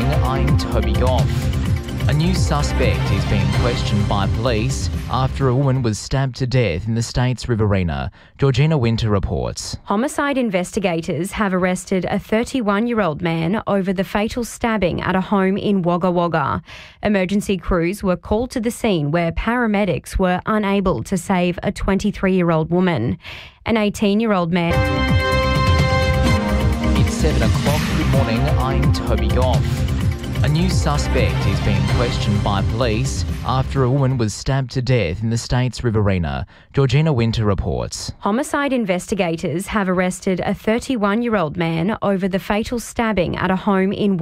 I'm Toby Goff. A new suspect is being questioned by police after a woman was stabbed to death in the state's Riverina. Georgina Winter reports. Homicide investigators have arrested a 31-year-old man over the fatal stabbing at a home in Wagga Wagga. Emergency crews were called to the scene where paramedics were unable to save a 23-year-old woman. An 18-year-old man... It's 7 o'clock. Good morning. I'm Toby Goff. A new suspect is being questioned by police after a woman was stabbed to death in the state's Riverina. Georgina Winter reports. Homicide investigators have arrested a 31-year-old man over the fatal stabbing at a home in